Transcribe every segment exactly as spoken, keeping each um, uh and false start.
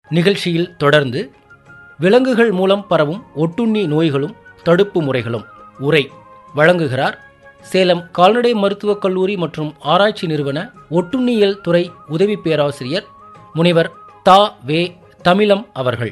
நிகழ்ச்சியில் தொடர்ந்து விலங்குகள் மூலம் பரவும் ஒட்டுண்ணி நோய்களும் தடுப்பு முறைகளும் உரை வழங்குகிறார் சேலம் கால்நடை மருத்துவக் கல்லூரி மற்றும் ஆராய்ச்சி நிறுவன ஒட்டுண்ணியல் துறை உதவி பேராசிரியர் முனைவர் தா வே தமிழம் அவர்கள்.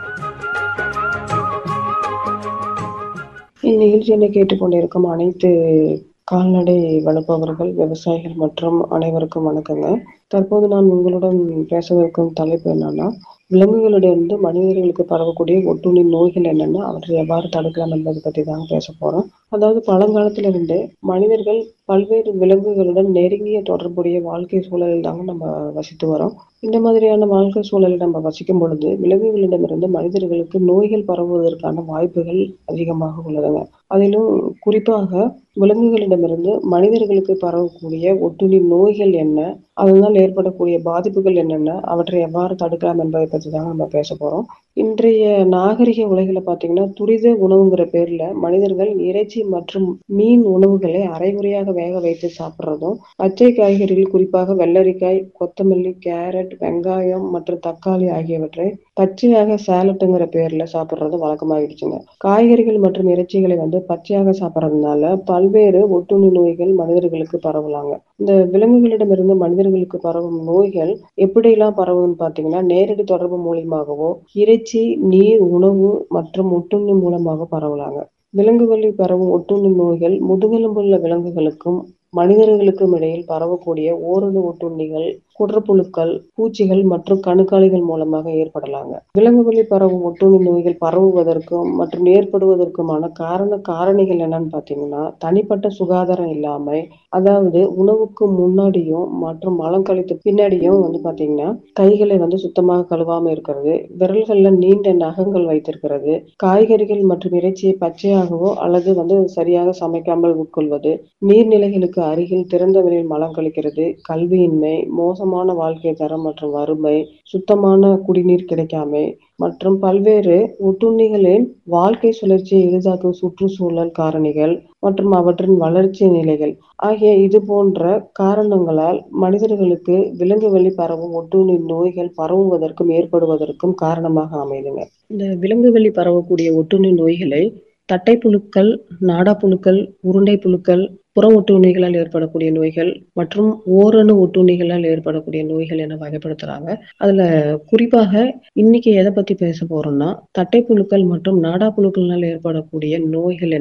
இந்நிகழ்ச்சியினை கேட்டுக்கொண்டிருக்கும் அனைத்து கால்நடை வளர்ப்பவர்கள், விவசாயிகள் மற்றும் அனைவருக்கும் வணக்கங்க. தற்போது நான் உங்களுடன் பேசவிருக்கும் தலைப்பு என்னன்னா, விலங்குகளிடமிருந்து மனிதர்களுக்கு பரவக்கூடிய ஒட்டுண்ணி நோய்கள் என்னென்ன, அவற்றை எவ்வாறு தடுக்கலாம் என்பதை பற்றி தாங்க பேச போறோம். அதாவது பழங்காலத்திலிருந்து மனிதர்கள் பல்வேறு விலங்குகளுடன் நெருங்கிய தொடர்புடைய வாழ்க்கை சூழலில் தாங்க நம்ம வசித்து வரோம். இந்த மாதிரியான வாழ்க்கை சூழலில் நம்ம வசிக்கும் பொழுது விலங்குகளிடமிருந்து மனிதர்களுக்கு நோய்கள் பரவுவதற்கான வாய்ப்புகள் அதிகமாக உள்ளதுங்க. அதிலும் குறிப்பாக விலங்குகளிடமிருந்து மனிதர்களுக்கு பரவக்கூடிய ஒட்டுண்ணி நோய்கள் என்ன, அதனால் ஏற்படக்கூடிய பாதிப்புகள் என்னென்ன, அவற்றை எவ்வாறு தடுக்கலாம் என்பதை பற்றி தாங்க நம்ம பேச போறோம். இன்றைய நாகரிக உலகில பாத்தீங்கன்னா, துரித உணவுங்கிற பேர்ல மனிதர்கள் இறைச்சி மற்றும் மீன் உணவுகளை அரைகுறையாக வேக வைத்து சாப்பிடுறதும், பச்சை காய்கறிகள் குறிப்பாக வெள்ளரிக்காய், கொத்தமல்லி, கேரட், வெங்காயம் மற்றும் தக்காளி ஆகியவற்றை பச்சையாக சாலட்டுங்கிற பேர்ல சாப்பிடுறது வழக்கமாகிடுச்சுங்க. காய்கறிகள் மற்றும் இறைச்சிகளை வந்து பச்சையாக சாப்பிட்றதுனால பல்வேறு ஒட்டுண்ணி நோய்கள் மனிதர்களுக்கு பரவலாங்க. இந்த விலங்குகளிடமிருந்து மனிதர்களுக்கு பரவும் நோய்கள் எப்படியெல்லாம் பரவும்னு பாத்தீங்கன்னா, நேரடி தொடர்பு மூலியமாகவோ, இறைச்சி, நீர், உணவு மற்றும் ஒட்டுண்ணி மூலமாக பரவலாங்க. விலங்கு வழி பரவும் ஒட்டுண்ணி நோய்கள் முதுகெலும்புள்ள விலங்குகளுக்கும் மனிதர்களுக்கும் இடையில் பரவக்கூடிய ஓரணு ஒட்டுண்ணிகள், குடற்புழுக்கள், பூச்சிகள் மற்றும் கணுக்காலிகள் மூலமாக ஏற்படலாங்க. விலங்கு வழி பரவும் ஒட்டுண்ணி நோய்கள் பரவுவதற்கும் மற்றும் ஏற்படுவதற்குமான காரண காரணிகள் என்னன்னு பாத்தீங்கன்னா, தனிப்பட்ட சுகாதாரம் இல்லாமை, அதாவது உணவுக்கு முன்னாடியும் மற்றும் மலம் கழித்த பின்னாடியும் வந்து பாத்தீங்கன்னா கைகளை வந்து சுத்தமாக கழுவாம இருக்கிறது, விரல்கள்ல நீண்ட நகங்கள் வைத்திருக்கிறது, காய்கறிகள் மற்றும் இறைச்சியை பச்சையாகவோ அல்லது வந்து சரியாக சமைக்காமல் உட்கொள்வது, நீர்நிலைகளுக்கு அருகில் திறந்த வெளியில் மலம் கழிக்கிறது, கல்வியின்மை, மோசமான வாழ்க்கை தரம் மற்றும் வறுமை, சுத்தமான குடிநீர் கிடைக்காமை மற்றும் பல்வேறு ஒட்டுண்ணிகளின் வாழ்க்கை சுழற்சியை எளிதாக்கும் சுற்றுச்சூழல் காரணிகள் மற்றும் அவற்றின் வளர்ச்சி நிலைகள் ஆகிய இது போன்ற காரணங்களால் மனிதர்களுக்கு விலங்கு வழி பரவும் ஒட்டுண்ணி நோய்கள் பரவுவதற்கும் ஏற்படுவதற்கும் காரணமாக அமைதுங்க. இந்த விலங்கு வழி பரவக்கூடிய ஒட்டுண்ணி நோய்களை தட்டை புழுக்கள், நாடா புழுக்கள், உருண்டை புழுக்கள், புற ஒட்டுண்ணிகளால் ஏற்படக்கூடிய நோய்கள் மற்றும் ஓரணு ஒட்டுண்ணிகளால் ஏற்படக்கூடிய நோய்கள் என வகைப்படுத்துறாங்க. அதுல குறிப்பாக இன்னைக்கு எதை பத்தி பேச போறோம்னா, தட்டை புழுக்கள் மற்றும் நாடா புழுக்களால் ஏற்படக்கூடிய நோய்கள்